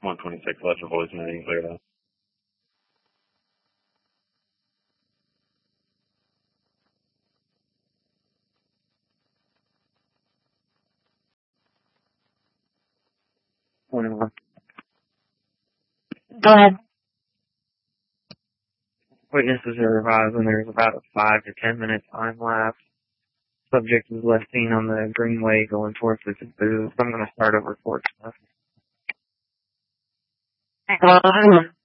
126 Ledger Boys meeting cleared out. Go ahead. Witnesses are revising. There's about a 5 to 10 minute time lapse. Subject is last seen on the greenway going towards the booth. I'm going to start over 4.